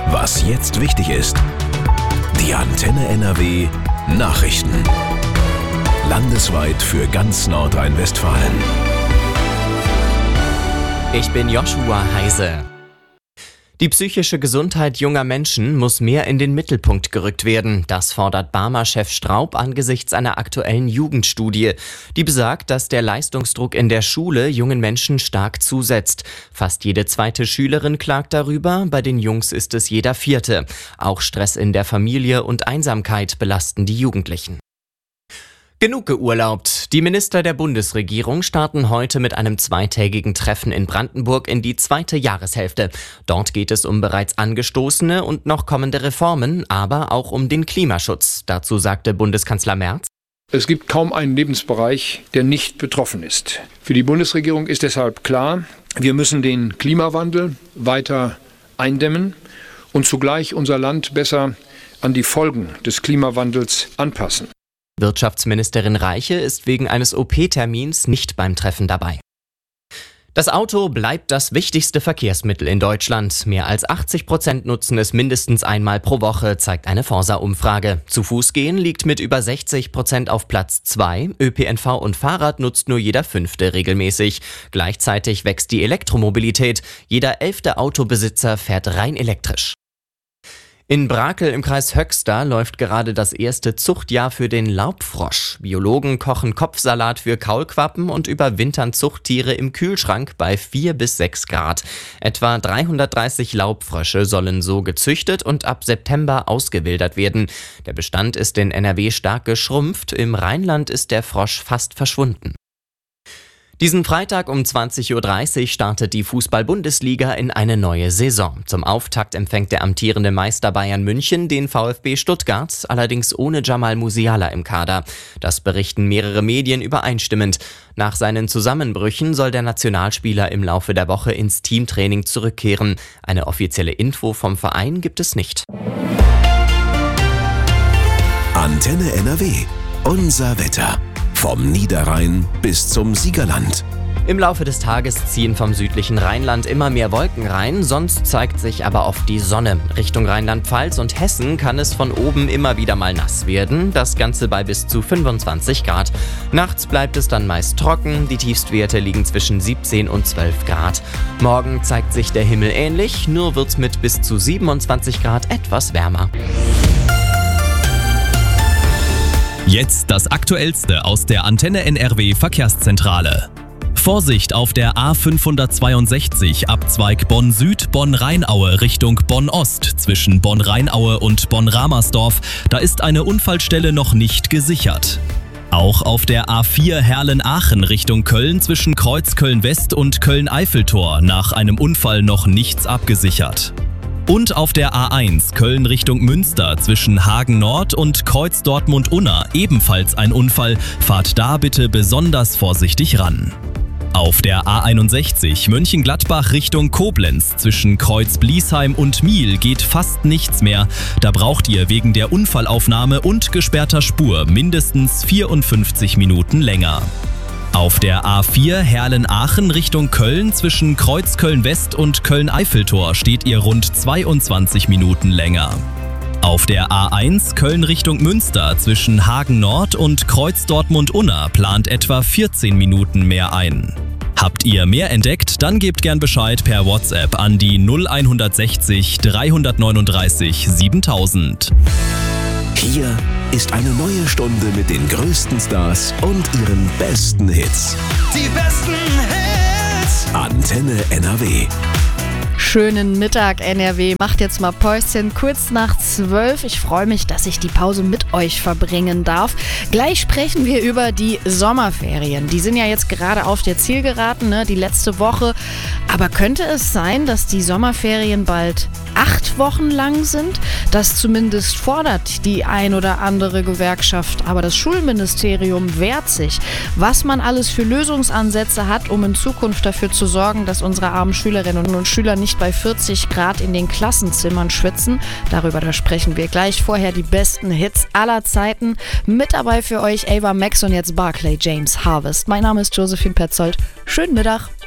Was jetzt wichtig ist. Die Antenne NRW Nachrichten. Landesweit für ganz Nordrhein-Westfalen. Ich bin Joshua Heise. Die psychische Gesundheit junger Menschen muss mehr in den Mittelpunkt gerückt werden. Das fordert Barmer-Chef Straub angesichts einer aktuellen Jugendstudie. Die besagt, dass der Leistungsdruck in der Schule jungen Menschen stark zusetzt. Fast jede zweite Schülerin klagt darüber, bei den Jungs ist es jeder vierte. Auch Stress in der Familie und Einsamkeit belasten die Jugendlichen. Genug geurlaubt. Die Minister der Bundesregierung starten heute mit einem zweitägigen Treffen in Brandenburg in die zweite Jahreshälfte. Dort geht es um bereits angestoßene und noch kommende Reformen, aber auch um den Klimaschutz. Dazu sagte Bundeskanzler Merz: Es gibt kaum einen Lebensbereich, der nicht betroffen ist. Für die Bundesregierung ist deshalb klar, wir müssen den Klimawandel weiter eindämmen und zugleich unser Land besser an die Folgen des Klimawandels anpassen. Wirtschaftsministerin Reiche ist wegen eines OP-Termins nicht beim Treffen dabei. Das Auto bleibt das wichtigste Verkehrsmittel in Deutschland. Mehr als 80% nutzen es mindestens einmal pro Woche, zeigt eine Forsa-Umfrage. Zu Fuß gehen liegt mit über 60% auf Platz 2. ÖPNV und Fahrrad nutzt nur jeder 5. regelmäßig. Gleichzeitig wächst die Elektromobilität. Jeder 11. Autobesitzer fährt rein elektrisch. In Brakel im Kreis Höxter läuft gerade das erste Zuchtjahr für den Laubfrosch. Biologen kochen Kopfsalat für Kaulquappen und überwintern Zuchttiere im Kühlschrank bei 4 bis 6 Grad. Etwa 330 Laubfrösche sollen so gezüchtet und ab September ausgewildert werden. Der Bestand ist in NRW stark geschrumpft, im Rheinland ist der Frosch fast verschwunden. Diesen Freitag um 20.30 Uhr startet die Fußball-Bundesliga in eine neue Saison. Zum Auftakt empfängt der amtierende Meister Bayern München den VfB Stuttgart, allerdings ohne Jamal Musiala im Kader. Das berichten mehrere Medien übereinstimmend. Nach seinen Zusammenbrüchen soll der Nationalspieler im Laufe der Woche ins Teamtraining zurückkehren. Eine offizielle Info vom Verein gibt es nicht. Antenne NRW. Unser Wetter. Vom Niederrhein bis zum Siegerland. Im Laufe des Tages ziehen vom südlichen Rheinland immer mehr Wolken rein, sonst zeigt sich aber oft die Sonne. Richtung Rheinland-Pfalz und Hessen kann es von oben immer wieder mal nass werden, das Ganze bei bis zu 25 Grad. Nachts bleibt es dann meist trocken, die Tiefstwerte liegen zwischen 17 und 12 Grad. Morgen zeigt sich der Himmel ähnlich, nur wird's mit bis zu 27 Grad etwas wärmer. Jetzt das Aktuellste aus der Antenne NRW Verkehrszentrale. Vorsicht auf der A562 Abzweig Bonn-Süd, Bonn-Rheinaue Richtung Bonn-Ost zwischen Bonn-Rheinaue und Bonn-Ramersdorf. Da ist eine Unfallstelle noch nicht gesichert. Auch auf der A4 Herlen-Aachen Richtung Köln zwischen Kreuz Köln-West und Köln-Eiffeltor nach einem Unfall noch nichts abgesichert. Und auf der A1 Köln Richtung Münster zwischen Hagen Nord und Kreuz Dortmund-Unna ebenfalls ein Unfall. Fahrt da bitte besonders vorsichtig ran. Auf der A61 Mönchengladbach Richtung Koblenz zwischen Kreuz Bliesheim und Miel geht fast nichts mehr. Da braucht ihr wegen der Unfallaufnahme und gesperrter Spur mindestens 54 Minuten länger. Auf der A4 Herlen-Aachen Richtung Köln zwischen Kreuz Köln-West und Köln-Eiffeltor steht ihr rund 22 Minuten länger. Auf der A1 Köln Richtung Münster zwischen Hagen Nord und Kreuz Dortmund-Unna plant etwa 14 Minuten mehr ein. Habt ihr mehr entdeckt? Dann gebt gern Bescheid per WhatsApp an die 0160 339 7000. Hier ist eine neue Stunde mit den größten Stars und ihren besten Hits. Die besten Hits. Antenne NRW. Schönen Mittag, NRW. Macht jetzt mal Päuschen, kurz nach 12. Ich freue mich, dass ich die Pause mit euch verbringen darf. Gleich sprechen wir über die Sommerferien. Die sind ja jetzt gerade auf der Zielgeraden, die letzte Woche. Aber könnte es sein, dass die Sommerferien bald 8 Wochen lang sind? Das zumindest fordert die ein oder andere Gewerkschaft. Aber das Schulministerium wehrt sich. Was man alles für Lösungsansätze hat, um in Zukunft dafür zu sorgen, dass unsere armen Schülerinnen und Schüler nicht bei 40 Grad in den Klassenzimmern schwitzen. Da sprechen wir gleich. Vorher die besten Hits aller Zeiten. Mit dabei für euch Ava Max und jetzt Barclay James Harvest. Mein Name ist Josephine Petzold. Schönen Mittag.